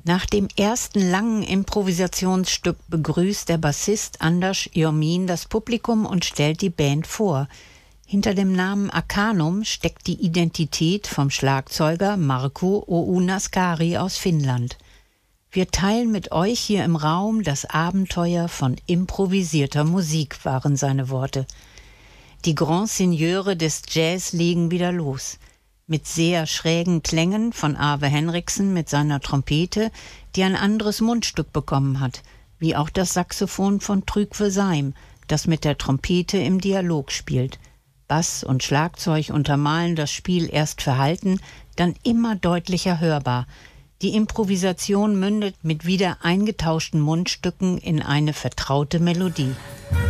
Nach dem ersten langen Improvisationsstück begrüßt der Bassist Anders Jormin das Publikum und stellt die Band vor. Hinter dem Namen Arcanum steckt die Identität vom Schlagzeuger Markku Ounaskari aus Finnland. Wir teilen mit euch hier im Raum das Abenteuer von improvisierter Musik, waren seine Worte. Die Grand Signeure des Jazz legen wieder los. Mit sehr schrägen Klängen von Ave Henriksen mit seiner Trompete, die ein anderes Mundstück bekommen hat, wie auch das Saxophon von Trygve Seim, das mit der Trompete im Dialog spielt. Bass und Schlagzeug untermalen das Spiel erst verhalten, dann immer deutlicher hörbar. Die Improvisation mündet mit wieder eingetauschten Mundstücken in eine vertraute Melodie.